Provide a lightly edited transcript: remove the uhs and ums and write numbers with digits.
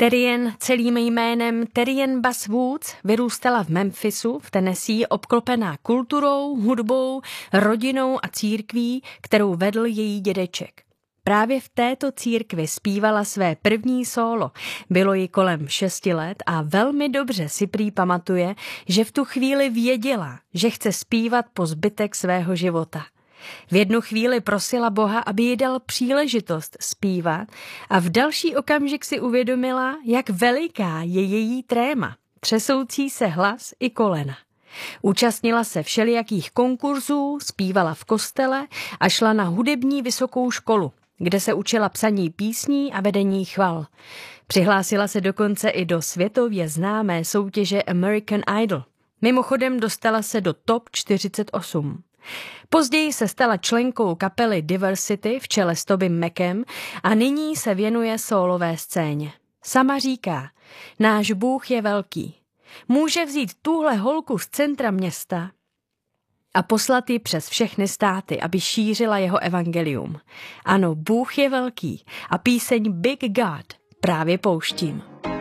Terrien, celým jménem Terrien Bass Woods, vyrůstala v Memphisu v Tennessee, obklopená kulturou, hudbou, rodinou a církví, kterou vedl její dědeček. Právě v této církvi zpívala své první sólo. Bylo jí kolem 6 let a velmi dobře si prý pamatuje, že v tu chvíli věděla, že chce zpívat po zbytek svého života. V jednu chvíli prosila Boha, aby jí dal příležitost zpívat a v další okamžik si uvědomila, jak veliká je její tréma, třesoucí se hlas i kolena. Účastnila se všelijakých konkurzů, zpívala v kostele a šla na hudební vysokou školu, kde se učila psaní písní a vedení chval. Přihlásila se dokonce i do světově známé soutěže American Idol. Mimochodem dostala se do top 48. Později se stala členkou kapely Diversity v čele s Tobym Mackem a nyní se věnuje sólové scéně. Sama říká, náš Bůh je velký. Může vzít tuhle holku z centra města a poslat ji přes všechny státy, aby šířila jeho evangelium. Ano, Bůh je velký a píseň Big God právě pouštím.